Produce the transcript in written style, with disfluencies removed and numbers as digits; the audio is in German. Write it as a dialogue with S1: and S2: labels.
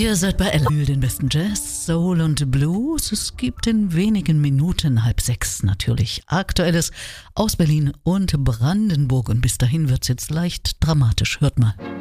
S1: Ihr seid bei Ella, den besten Jazz, Soul und Blues. Es gibt in wenigen Minuten 5:30 natürlich Aktuelles aus Berlin und Brandenburg. Und bis dahin wird's jetzt leicht dramatisch. Hört mal.